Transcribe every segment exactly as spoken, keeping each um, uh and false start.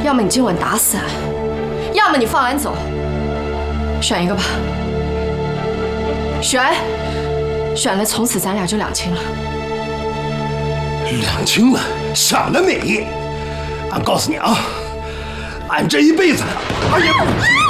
要么你今晚打死俺，要么你放俺走，选一个吧。选，选了，从此咱俩就两清了。 两清了，想得美！俺告诉你啊，俺这一辈子，俺也不。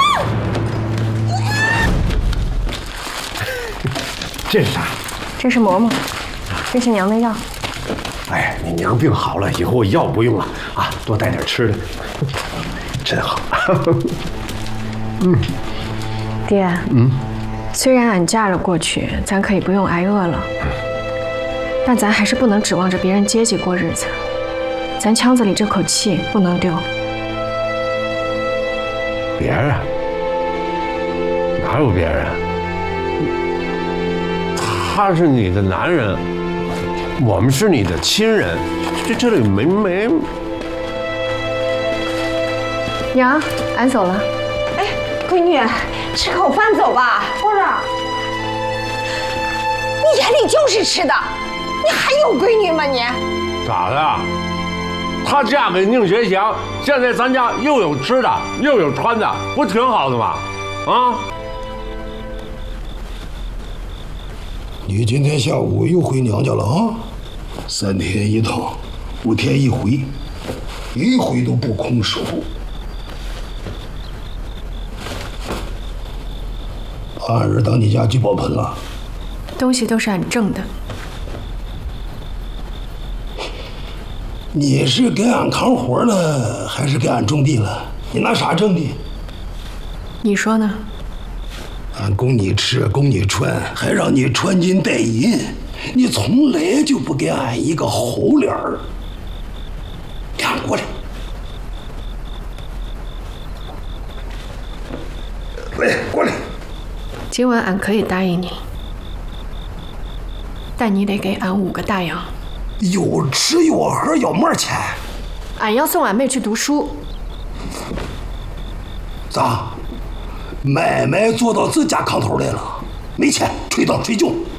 这是啥？ 这是馍馍，这是娘的药。 哎，你娘病好了，以后药不用了啊，多带点吃的，真好。 嗯，爹，嗯，虽然俺嫁了过去，咱可以不用挨饿了，但咱还是不能指望着别人接济过日子，咱腔子里这口气不能丢。 别人？哪有别人？他是你的男人。我们是你的亲人，这这里没没。 娘，俺走了。 哎，闺女，吃口饭走吧。不是，你眼里就是吃的，你还有闺女吗你？ 咋的？她嫁给宁学祥，现在咱家又有吃的又有穿的，不挺好的吗？啊？ 你今天下午又回娘家了啊？三天一趟，五天一回，一回都不空手。俺儿当你家聚宝盆了， 东西都是俺挣的。 你是给俺扛活了，还是给俺种地了？你拿啥挣的？ 你说呢？ 俺供你吃，供你穿，还让你穿金戴银，你从来就不给俺一个好脸儿。给俺过来，来过来。 今晚俺可以答应你，但你得给俺五个大洋。 有吃有喝要嘛钱？ 俺要送俺妹去读书。 咋？买卖做到自家炕头来了，没钱，吹倒吹旧。